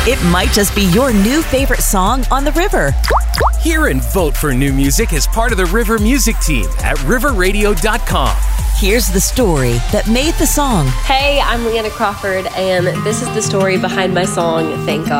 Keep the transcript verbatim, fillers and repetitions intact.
It might just be your new favorite song on the river. Hear and vote for new music as part of the River Music Team at river radio dot com. Here's the story that made the song. Hey, I'm Leanna Crawford, and this is the story behind my song, Thank God.